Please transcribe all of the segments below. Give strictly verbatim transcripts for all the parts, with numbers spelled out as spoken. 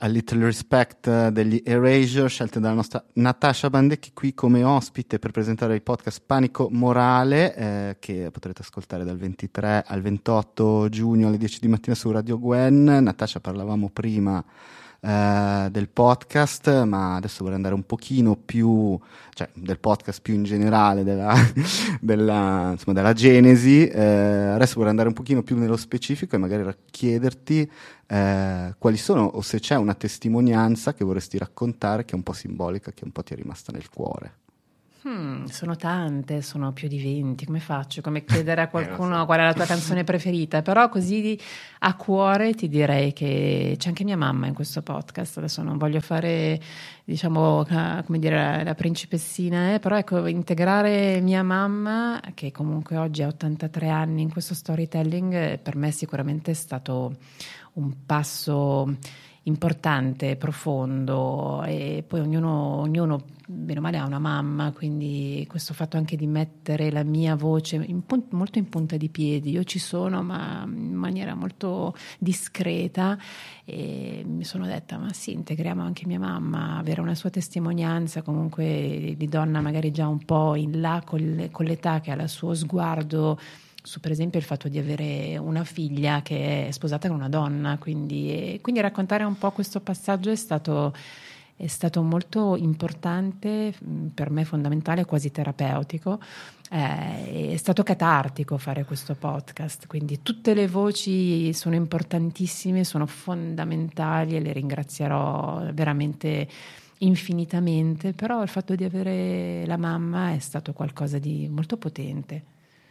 A Little Respect degli Erasure, scelte dalla nostra Natascia Bandecchi, qui come ospite per presentare il podcast Panico Morale, eh, che potrete ascoltare dal ventitré al ventotto giugno alle dieci di mattina su Radio Gwen. Natascia, parlavamo prima eh, del podcast, ma adesso vorrei andare un pochino più, cioè del podcast più in generale, della, della, insomma, della genesi. Eh, adesso vorrei andare un pochino più nello specifico e magari chiederti Eh, quali sono, o se c'è una testimonianza che vorresti raccontare che è un po' simbolica, che un po' ti è rimasta nel cuore. Hmm, sono tante, sono più di venti, come faccio? Come chiedere a qualcuno qual è la tua canzone preferita? Però così a cuore ti direi che c'è anche mia mamma in questo podcast. Adesso non voglio fare, diciamo, come dire, la principessina, eh? Però ecco, integrare mia mamma, che comunque oggi ha ottantatré anni, in questo storytelling, per me sicuramente è stato un passo importante, profondo, e poi ognuno, ognuno bene o male ha una mamma, quindi questo fatto anche di mettere la mia voce in pun- molto in punta di piedi. Io ci sono, ma in maniera molto discreta, e mi sono detta ma sì, integriamo anche mia mamma, avere una sua testimonianza comunque di donna magari già un po' in là con, le, con l'età, che ha il suo sguardo su, per esempio, il fatto di avere una figlia che è sposata con una donna, quindi, quindi raccontare un po' questo passaggio è stato, è stato molto importante, per me fondamentale, quasi terapeutico. Eh, è stato catartico fare questo podcast, quindi tutte le voci sono importantissime, sono fondamentali e le ringrazierò veramente infinitamente, però il fatto di avere la mamma è stato qualcosa di molto potente.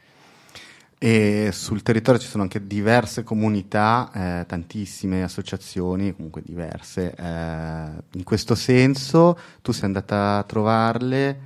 E sul territorio ci sono anche diverse comunità, eh, tantissime associazioni, comunque diverse. Eh, in questo senso, tu sei andata a trovarle,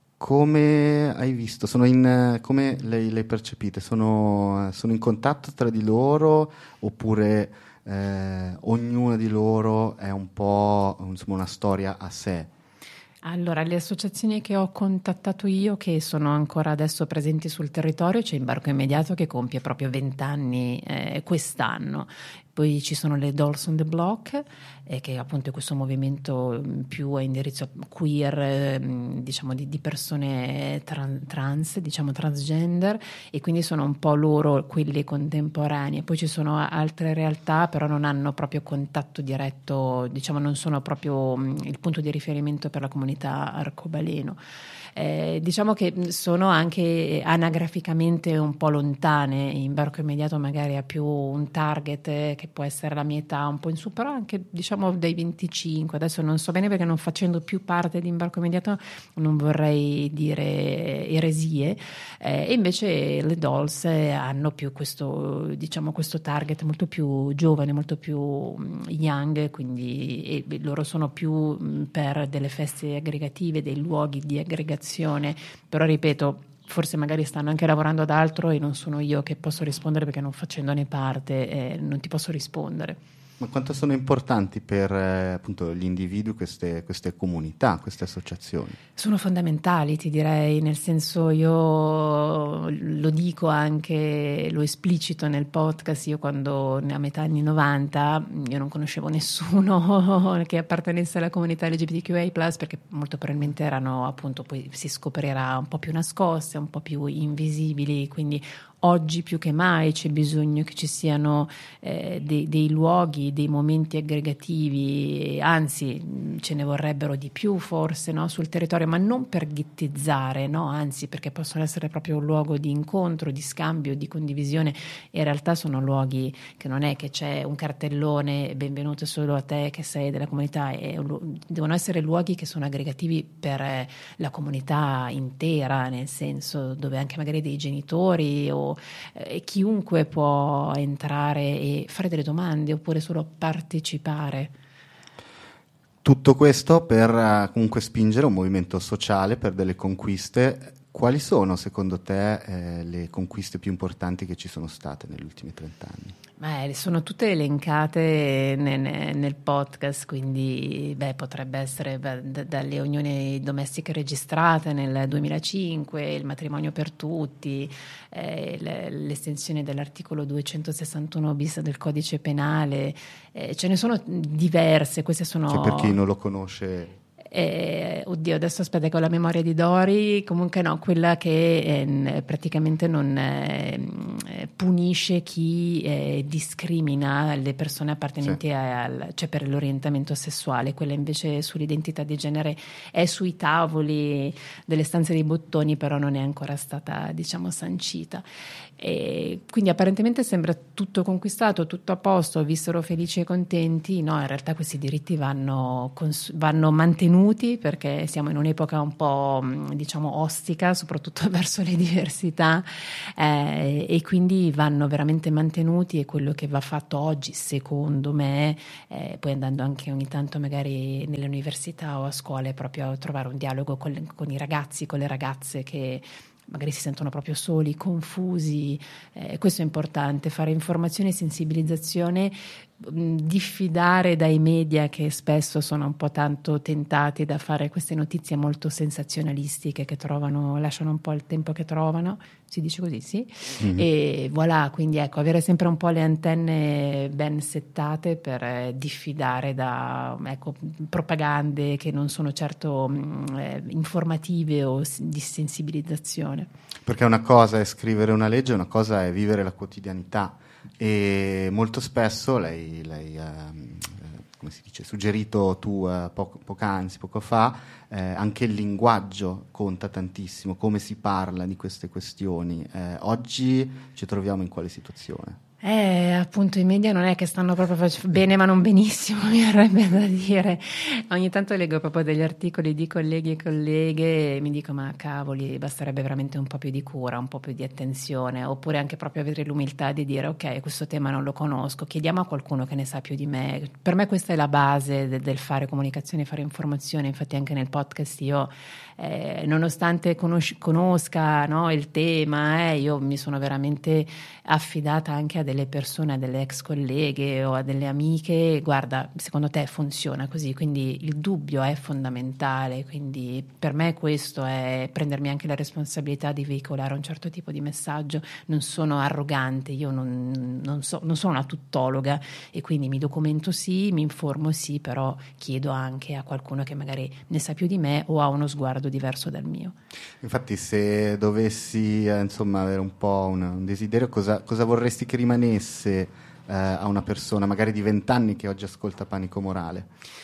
come hai visto? Sono in, come le, le percepite? Sono, sono in contatto tra di loro, oppure eh, ognuna di loro è un po', insomma, una storia a sé? Allora, le associazioni che ho contattato io, che sono ancora adesso presenti sul territorio, c'è Imbarco Immediato che compie proprio vent'anni eh, quest'anno. Poi ci sono le Dolls on the Block, eh, che appunto è questo movimento più a indirizzo queer, eh, diciamo di, di persone tran- trans, diciamo transgender, e quindi sono un po' loro quelli contemporanei. Poi ci sono altre realtà, però non hanno proprio contatto diretto, diciamo non sono proprio mh, il punto di riferimento per la comunità arcobaleno. Eh, diciamo che sono anche anagraficamente un po' lontane. Imbarco Immediato magari ha più un target eh, che può essere la mia età, un po' in su, però anche diciamo dai venticinque, adesso non so bene perché non facendo più parte di Imbarco Immediato non vorrei dire eresie, eh, e invece le Dolls hanno più questo, diciamo, questo target molto più giovane, molto più young, quindi e loro sono più per delle feste aggregative, dei luoghi di aggregazione. Però ripeto, forse magari stanno anche lavorando ad altro e non sono io che posso rispondere, perché non facendone parte eh, non ti posso rispondere. Ma quanto sono importanti per eh, appunto gli individui queste, queste comunità, queste associazioni? Sono fondamentali, ti direi, nel senso, io lo dico anche, lo esplicito nel podcast. Io quando a metà anni novanta io non conoscevo nessuno che appartenesse alla comunità L G B T Q I plus, perché molto probabilmente erano, appunto, poi si scoprirà, un po' più nascoste, un po' più invisibili, quindi oggi più che mai c'è bisogno che ci siano eh, dei, dei luoghi, dei momenti aggregativi, anzi ce ne vorrebbero di più forse, no, sul territorio, ma non per ghettizzare, no, anzi perché possono essere proprio un luogo di incontro, di scambio, di condivisione. In realtà sono luoghi che non è che c'è un cartellone benvenuto solo a te che sei della comunità, è un, devono essere luoghi che sono aggregativi per eh, la comunità intera, nel senso dove anche magari dei genitori o e chiunque può entrare e fare delle domande oppure solo partecipare. Tutto questo per uh, comunque spingere un movimento sociale, per delle conquiste. quali sono secondo te eh, le conquiste più importanti che ci sono state negli ultimi trent'anni? Beh, sono tutte elencate nel, nel podcast, quindi beh, potrebbe essere beh, d- dalle unioni domestiche registrate nel duemilacinque, il matrimonio per tutti, eh, le- l'estensione dell'articolo duecentosessantuno bis del codice penale, eh, ce ne sono diverse, queste sono... Cioè, per chi non lo conosce... Eh, oddio, adesso aspetta che ho la memoria di Dori, comunque no, quella che eh, praticamente non eh, punisce chi eh, discrimina le persone appartenenti Sì. al, cioè per l'orientamento sessuale, quella invece sull'identità di genere è sui tavoli delle stanze dei bottoni, però non è ancora stata, diciamo, sancita. E quindi apparentemente sembra tutto conquistato, tutto a posto, vissero felici e contenti. No, in realtà questi diritti vanno, cons- vanno mantenuti, perché siamo in un'epoca un po', diciamo, ostica, soprattutto verso le diversità, eh, e quindi vanno veramente mantenuti. E quello che va fatto oggi, secondo me, eh, poi andando anche ogni tanto magari nelle università o a scuole, proprio a trovare un dialogo con, con i ragazzi, con le ragazze che magari si sentono proprio soli, confusi, eh, questo è importante, fare informazione e sensibilizzazione, mh, diffidare dai media che spesso sono un po' tanto tentati da fare queste notizie molto sensazionalistiche che trovano, lasciano un po' il tempo che trovano, si dice così, sì? Mm-hmm. E voilà, quindi ecco, avere sempre un po' le antenne ben settate per eh, diffidare da ecco, propagande che non sono certo mh, eh, informative o s- di sensibilizzazione. Perché una cosa è scrivere una legge, una cosa è vivere la quotidianità, e molto spesso lei, lei ehm, come si dice, suggerito tu eh, poco, poc'anzi, poco fa, eh, anche il linguaggio conta tantissimo, come si parla di queste questioni. Eh, oggi ci troviamo in quale situazione? Eh, appunto i media non è che stanno proprio fac- bene ma non benissimo, mi verrebbe da dire. Ogni tanto leggo proprio degli articoli di colleghi e colleghe e mi dico ma cavoli, basterebbe veramente un po' più di cura, un po' più di attenzione, oppure anche proprio avere l'umiltà di dire ok, questo tema non lo conosco, chiediamo a qualcuno che ne sa più di me. Per me questa è la base de- del fare comunicazione, fare informazione. Infatti anche nel podcast io eh, nonostante conos- conosca no, il tema, eh, io mi sono veramente affidata anche a delle persone, a delle ex colleghe o a delle amiche, guarda, secondo te funziona così? Quindi il dubbio è fondamentale, quindi per me questo è prendermi anche la responsabilità di veicolare un certo tipo di messaggio. Non sono arrogante, io non, non, so, non sono una tuttologa e quindi mi documento sì, mi informo sì, però chiedo anche a qualcuno che magari ne sa più di me o ha uno sguardo diverso dal mio. Infatti se dovessi eh, insomma avere un po' un, un desiderio, cosa, cosa vorresti che rimanesse eh, a una persona magari di vent'anni che oggi ascolta Panico Morale?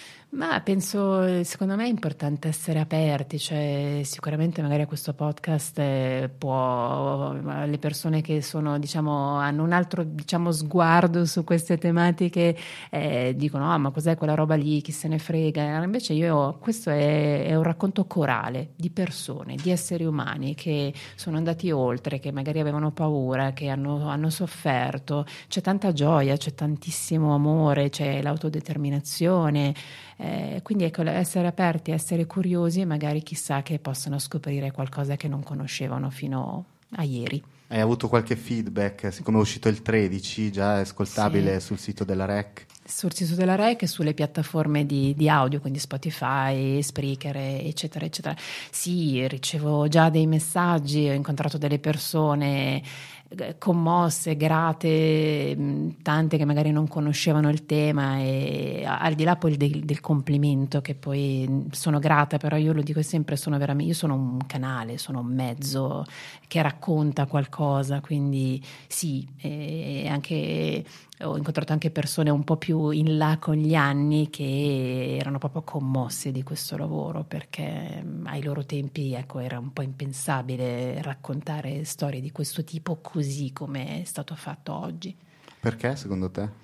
Ma penso, secondo me è importante essere aperti, cioè sicuramente magari a questo podcast eh, può, le persone che sono, diciamo, hanno un altro, diciamo, sguardo su queste tematiche eh, dicono, ah, ma cos'è quella roba lì, chi se ne frega? Invece io, questo è, è un racconto corale di persone, di esseri umani che sono andati oltre, che magari avevano paura, che hanno, hanno sofferto, c'è tanta gioia, c'è tantissimo amore, c'è l'autodeterminazione. Eh, quindi ecco, essere aperti, essere curiosi e magari chissà che possano scoprire qualcosa che non conoscevano fino a ieri. Hai avuto qualche feedback? Siccome è uscito il tredici, già è ascoltabile sì. sul sito della R E C? Sul sito della R E C e sulle piattaforme di, di audio, quindi Spotify, Spreaker, eccetera, eccetera. Sì, ricevo già dei messaggi, ho incontrato delle persone commosse, grate, tante che magari non conoscevano il tema, e al di là poi del, del complimento, che poi sono grata, però io lo dico sempre, sono veramente, io sono un canale, sono un mezzo che racconta qualcosa, quindi sì, e anche ho incontrato anche persone un po' più in là con gli anni che erano proprio commosse di questo lavoro, perché ai loro tempi, ecco, era un po' impensabile raccontare storie di questo tipo così come è stato fatto oggi. Perché secondo te?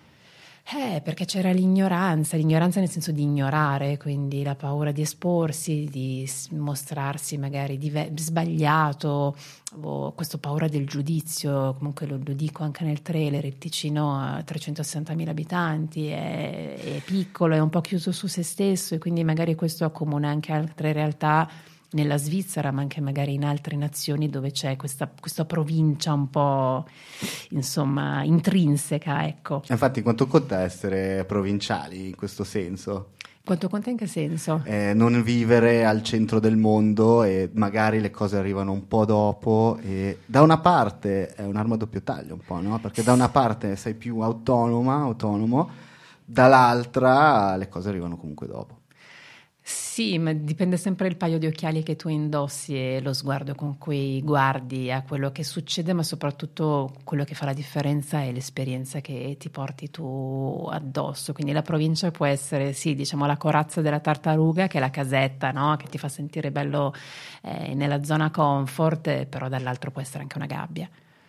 Eh, perché c'era l'ignoranza, l'ignoranza nel senso di ignorare, quindi la paura di esporsi, di mostrarsi magari dive- sbagliato, o questa paura del giudizio. Comunque lo, lo dico anche nel trailer, il Ticino ha trecentosessantamila abitanti, è, è piccolo, è un po' chiuso su se stesso, e quindi magari questo accomuna anche altre realtà nella Svizzera, ma anche magari in altre nazioni dove c'è questa, questa provincia un po', insomma, intrinseca, ecco. Infatti, quanto conta essere provinciali in questo senso? Quanto conta in che senso? Eh, non vivere al centro del mondo e magari le cose arrivano un po' dopo, e da una parte è un'arma a doppio taglio un po', no? Perché da una parte sei più autonoma, autonomo, dall'altra le cose arrivano comunque dopo. Sì, ma dipende sempre il paio di occhiali che tu indossi e lo sguardo con cui guardi a quello che succede, ma soprattutto quello che fa la differenza è l'esperienza che ti porti tu addosso. Quindi la provincia può essere, sì, diciamo la corazza della tartaruga, che è la casetta, no? Che ti fa sentire bello eh, nella zona comfort, però dall'altro può essere anche una gabbia.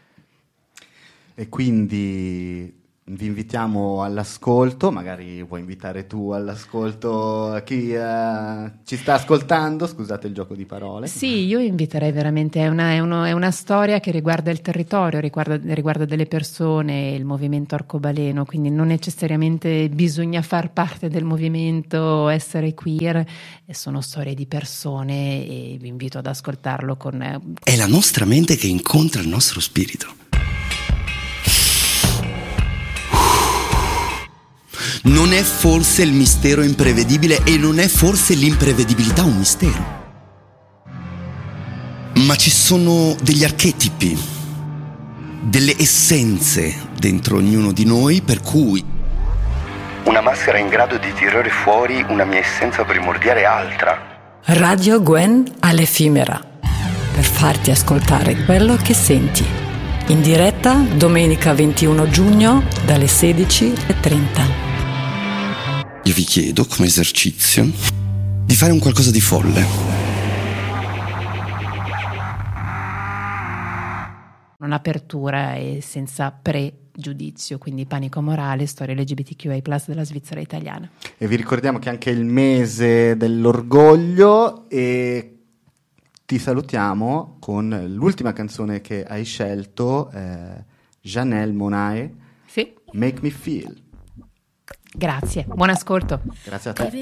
E quindi vi invitiamo all'ascolto, magari vuoi invitare tu all'ascolto chi uh, ci sta ascoltando, scusate il gioco di parole. Sì, io inviterei veramente, è una, è uno, è una storia che riguarda il territorio, riguarda, riguarda delle persone, il movimento arcobaleno, quindi non necessariamente bisogna far parte del movimento, essere queer, sono storie di persone e vi invito ad ascoltarlo con... È la nostra mente che incontra il nostro spirito. Non è forse il mistero imprevedibile e non è forse l'imprevedibilità un mistero? Ma ci sono degli archetipi, delle essenze dentro ognuno di noi, per cui una maschera è in grado di tirare fuori una mia essenza primordiale altra. Radio Gwen all'effimera, per farti ascoltare quello che senti. In diretta domenica ventuno giugno dalle sedici e trenta. Io vi chiedo, come esercizio, di fare un qualcosa di folle. Un'apertura e senza pregiudizio, quindi Panico Morale, storia L G B T Q I plus della Svizzera italiana. E vi ricordiamo che è anche il mese dell'orgoglio e ti salutiamo con l'ultima canzone che hai scelto, eh, Janelle Monáe, sì. Make Me Feel. Grazie, buon ascolto. Grazie a te.